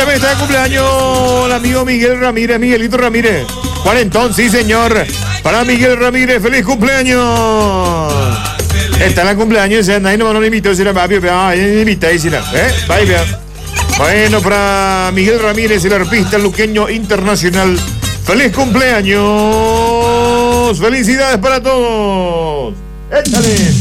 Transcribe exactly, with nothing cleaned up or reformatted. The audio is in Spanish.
también está de cumpleaños el amigo Miguel Ramírez, Miguelito Ramírez. Cuarentón, sí señor. Para Miguel Ramírez, feliz cumpleaños. Está en el cumpleaños, y nadie no me invitó, si era papi, ah, invita, si era, ¿eh? Vaya. Bueno, para Miguel Ramírez, el arpista luqueño internacional, feliz cumpleaños. Felicidades para todos. Échale.